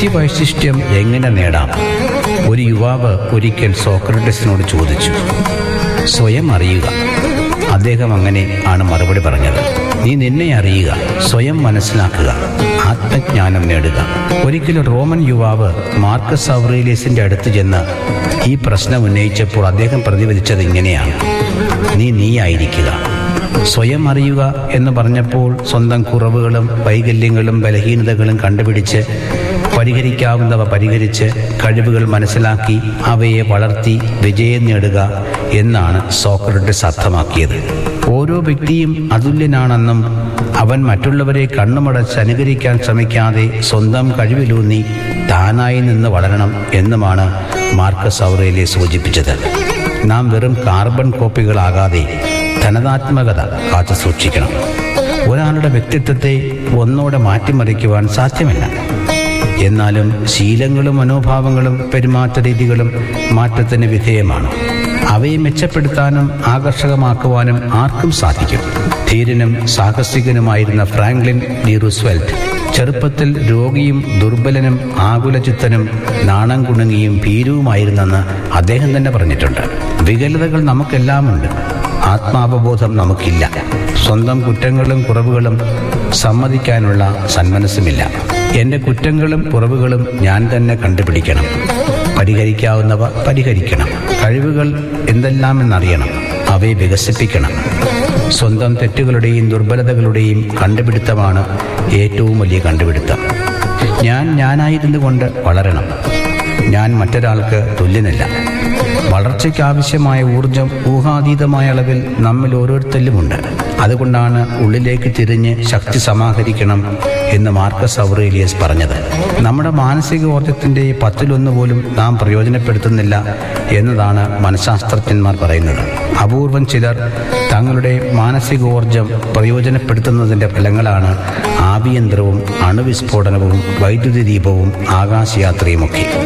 വ്യക്തിവൈശിഷ്ട്യം എങ്ങനെ നേടാം? ഒരു യുവാവ് ഒരിക്കൽ സോക്രട്ടീസിനോട് ചോദിച്ചു. സ്വയം അറിയുക. അദ്ദേഹം അങ്ങനെ ആണ് മറുപടി പറഞ്ഞത്. നീ നിന്നെ അറിയുക, സ്വയം മനസ്സിലാക്കുക, ആത്മജ്ഞാനം നേടുക. ഒരിക്കലും റോമൻ യുവാവ് മാർക്കസ് ഔറേലിയസിന്റെ അടുത്ത് ചെന്ന് ഈ പ്രശ്നം ഉന്നയിച്ചപ്പോൾ അദ്ദേഹം പ്രതിവദിച്ചത് ഇങ്ങനെയാണ്: നീയായിരിക്കുക. സ്വയം അറിയുക എന്ന് പറഞ്ഞപ്പോൾ സ്വന്തം കുറവുകളും വൈകല്യങ്ങളും ബലഹീനതകളും കണ്ടുപിടിച്ച് പരിഹരിക്കാവുന്നവ പരിഹരിച്ച് കഴിവുകൾ മനസ്സിലാക്കി അവയെ വളർത്തി വിജയം നേടുക എന്നാണ് സോക്രട്ടീസ് അർത്ഥമാക്കിയത്. ഓരോ വ്യക്തിയും അതുല്യനാണെന്നും അവൻ മറ്റുള്ളവരെ കണ്ണുമടച്ച് അനുകരിക്കാൻ ശ്രമിക്കാതെ സ്വന്തം കഴിവിലൂന്നി താനായി നിന്ന് വളരണം എന്നുമാണ് മാർക്കസ് ഔറേലിയസ് സൂചിപ്പിച്ചത്. നാം വെറും കാർബൺ കോപ്പികളാകാതെ ധനതാത്മകത കാത്തു സൂക്ഷിക്കണം. ഒരാളുടെ വ്യക്തിത്വത്തെ ഒന്നോടെ മാറ്റിമറിക്കുവാൻ സാധ്യമല്ല. എന്നാലും ശീലങ്ങളും മനോഭാവങ്ങളും പെരുമാറ്റ രീതികളും മാറ്റത്തിന് വിധേയമാണ്. അവയെ മെച്ചപ്പെടുത്താനും ആകർഷകമാക്കുവാനും ആർക്കും സാധിക്കും. ധീരനും സാഹസികനുമായിരുന്ന ഫ്രാങ്ക്ലിൻ ഡി റൂസ്വെൽറ്റ് ചെറുപ്പത്തിൽ രോഗിയും ദുർബലനും ആകുലചിത്തനും നാണം കുണുങ്ങിയും ഭീരുവുമായിരുന്നെന്ന് അദ്ദേഹം തന്നെ പറഞ്ഞിട്ടുണ്ട്. വികലതകൾ നമുക്കെല്ലാമുണ്ട്, ആത്മാവബോധം നമുക്കില്ല. സ്വന്തം കുറ്റങ്ങളും കുറവുകളും സമ്മതിക്കാനുള്ള സന്മനസ്സുമില്ല. എൻ്റെ കുറ്റങ്ങളും കുറവുകളും ഞാൻ തന്നെ കണ്ടുപിടിക്കണം. പരിഹരിക്കാവുന്നവ പരിഹരിക്കണം. കഴിവുകൾ എന്തെല്ലാമെന്നറിയണം, അവയെ വികസിപ്പിക്കണം. സ്വന്തം തെറ്റുകളുടെയും ദുർബലതകളുടെയും കണ്ടുപിടുത്തമാണ് ഏറ്റവും വലിയ കണ്ടുപിടുത്തം. ഞാനായിരുന്നു കൊണ്ട് വളരണം. ഞാൻ മറ്റൊരാൾക്ക് തുല്യനല്ല. വളർച്ചയ്ക്കാവശ്യമായ ഊർജം ഊഹാതീതമായ അളവിൽ നമ്മിൽ ഓരോരുത്തരിലുമുണ്ട്. അതുകൊണ്ടാണ് ഉള്ളിലേക്ക് തിരിഞ്ഞ് ശക്തി സമാഹരിക്കണം എന്ന് മാർക്കസ് ഔറേലിയസ് പറഞ്ഞത്. നമ്മുടെ മാനസിക ഊർജത്തിൻ്റെ 10% പോലും നാം പ്രയോജനപ്പെടുത്തുന്നില്ല എന്നതാണ് മനഃശാസ്ത്രജ്ഞന്മാർ പറയുന്നത്. അപൂർവം ചിലർ തങ്ങളുടെ മാനസികോർജം പ്രയോജനപ്പെടുത്തുന്നതിൻ്റെ ഫലങ്ങളാണ് ആഭ്യന്തരവും അണുവിസ്ഫോടനവും വൈദ്യുതി ദീപവും ആകാശയാത്രയുമൊക്കെ.